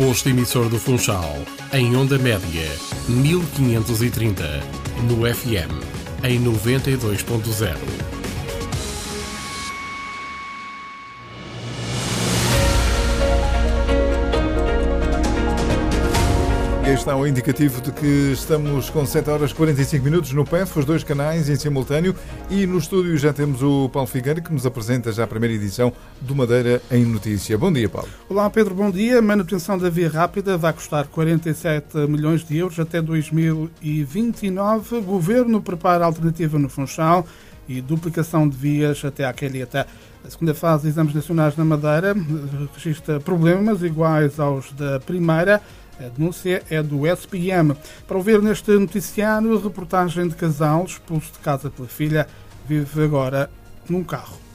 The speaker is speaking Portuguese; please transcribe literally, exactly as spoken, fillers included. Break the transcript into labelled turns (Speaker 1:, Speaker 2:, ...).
Speaker 1: Posto emissor do Funchal, em onda média, mil quinhentos e trinta, no F M, em noventa e dois ponto zero.
Speaker 2: Este está o indicativo de que estamos com sete horas e quarenta e cinco minutos no P E F, os dois canais em simultâneo, e no estúdio já temos o Paulo Figueira, que nos apresenta já a primeira edição do Madeira em Notícia. Bom dia, Paulo.
Speaker 3: Olá, Pedro, bom dia. A manutenção da via rápida vai custar quarenta e sete milhões de euros até dois mil e vinte e nove. O Governo prepara a alternativa no Funchal e duplicação de vias até à Calheta. A segunda fase de exames nacionais na Madeira registra problemas iguais aos da primeira. A denúncia é do S P M. Para ouvir neste noticiário, a reportagem de casal expulso de casa pela filha, vive agora num carro.